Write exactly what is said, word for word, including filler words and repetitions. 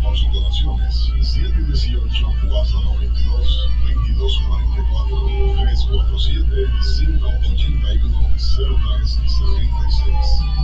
Por sus donaciones, siete uno ocho, cuatro nueve dos, dos dos cuatro cuatro, tres cuatro siete, cinco ocho uno, cero tres siete seis.